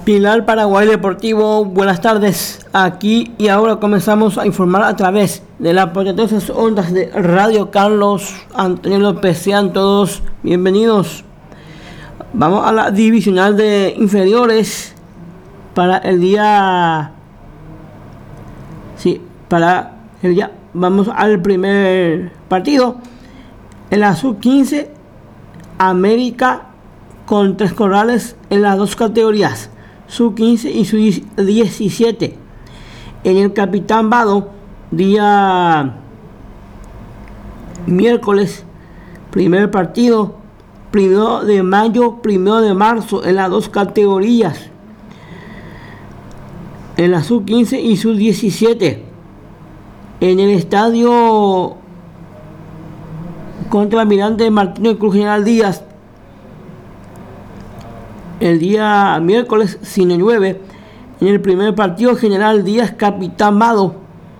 Pilar Paraguay Deportivo, buenas tardes. Aquí y ahora comenzamos a informar a través de las potentosas ondas de Radio Carlos Antonio López. Sean todos bienvenidos. Vamos a la divisional de inferiores para el día. Vamos al primer partido. En la sub-15, América con Tres Corrales en las dos categorías, sub-15 y sub-17. En el Capitán Vado, día miércoles, primer partido, 1 de mayo, 1 de marzo, en las dos categorías, en la sub-15 y sub-17. En el estadio contra Almirante Martínez Cruz General Díaz, el día miércoles 9, en el primer partido, General Díaz Capitán Vado.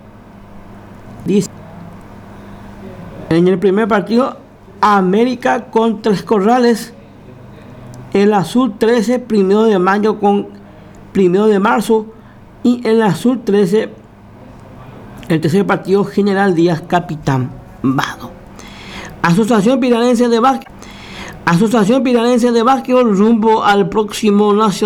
En el primer partido, América con Tres Corrales. En la sub-13, 1 de mayo con 1 de marzo. Y en la sub-13, el tercer partido, General Díaz Capitán Vado. Asociación Pilarense de Básquetbol rumbo al próximo nacional.